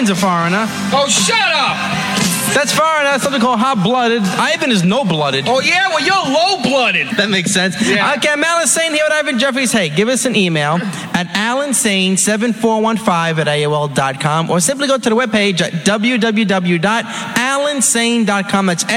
Ivan's a foreigner. Oh, shut up! That's foreigner. Something called hot-blooded. Ivan is no-blooded. Oh, yeah? Well, you're low-blooded. That makes sense. Yeah. Okay, I'm Alan Sane here with Ivan Jeffries. Hey, give us an email at alansane7415@AOL.com or simply go to the webpage at www.alansane.com. That's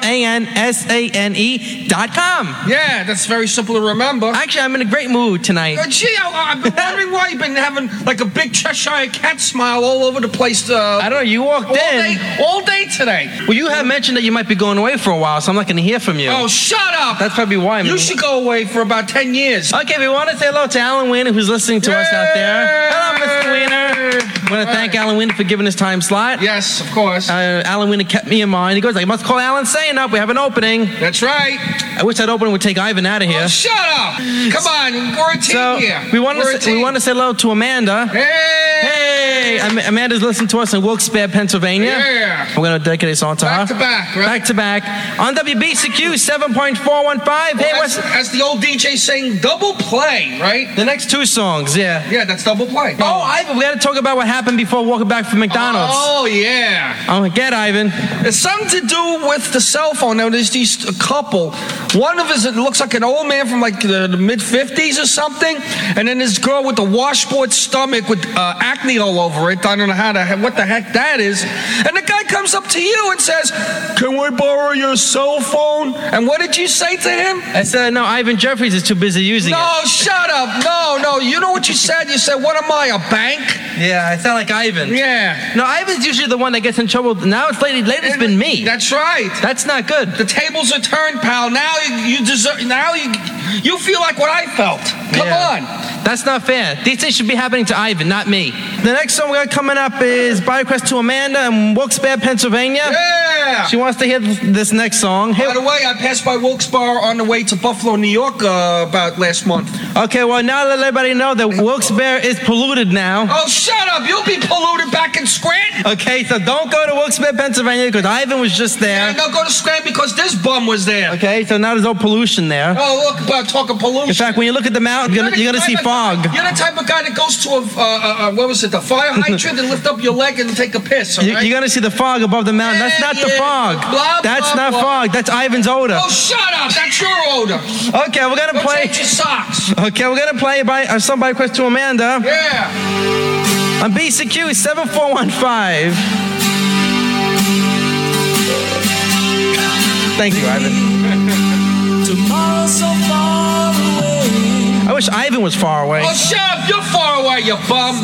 ALANSANE.com. Yeah, that's very simple to remember. Actually, I'm in a great mood tonight. Gee, I've been wondering why you've been having like a big Cheshire cat smile all over the place. I don't know, you walked in. All day today. Well, you have mentioned that you might be going away for a while, so I'm not going to hear from you. Oh, shut up! That's probably why. You should go away for about 10 years. Okay, we want to say hello to Alan Wiener, who's listening to us out there. Hello, Mr. Wiener. I want to thank Alan Wiener for giving his time slot. Yes, of course. Alan Wiener kept me in mind. He goes, I must call Alan Sane up. We have an opening. That's right. I wish that opening would take Ivan out of here. Oh, shut up! Come on, we're a team here. We want to say hello to Amanda. Hey! Amanda's listening to us in Wilkes-Barre, Pennsylvania. Yeah. We're going to dedicate a song to her. Back to back, right? Back to back. On WBCQ 7.415. Hey, Well, as the old DJ saying, double play, right? the next two songs? Yeah. Yeah, that's double play. Oh, Ivan, we got to talk about what happened before walking back from McDonald's. Oh, yeah. Oh, get Ivan. It's something to do with the cell phone. Now, there's these couple. One of us, it looks like an old man from like the mid-50s or something. And then this girl with the washboard stomach with acne all over it. I don't know what the heck that is. And the guy comes up to you and says, "Can we borrow your cell phone?" And what did you say to him? I said, no, Ivan Jeffries is too busy using it. No, shut up. No. You know what you said? You said, "What am I, a bank?" Yeah, I sound like Ivan. Yeah. No, Ivan's usually the one that gets in trouble. Now lately it's been me. That's right. That's not good. The tables are turned, pal. Now you deserve. Now you feel like what I felt. Come on. That's not fair. These things should be happening to Ivan, not me. The next song we got coming up is By Request to Amanda in Wilkes-Barre, Pennsylvania. Yeah. She wants to hear this next song. By the way, I passed by Wilkes-Barre on the way to Buffalo, New York about last month. Okay, well, now let everybody know that Wilkes-Barre is polluted now. Oh, shut up. You'll be polluted back in Scranton. Okay, so don't go to Wilkes-Barre, Pennsylvania, because Ivan was just there. Yeah, no, go to Scranton because this bum was there. Okay, so now there's no pollution there. Oh, look, about talking pollution. In fact, when you look at the mountain, you're going to see fog. You're the type of guy that goes to the fire hydrant and lift up your leg and take a piss, all right? You're going to see the fog above the mountain. That's not the fog. That's not fog. That's Ivan's odor. Oh, shut up. That's your odor. Okay, we're going to play. Change your socks. Okay, we're going to play a song by Request to Amanda. Yeah. On BCQ 7415. Thank you, Ivan. Tomorrow so far away. I wish Ivan was far away. Oh, shut up. You're far away, you bum.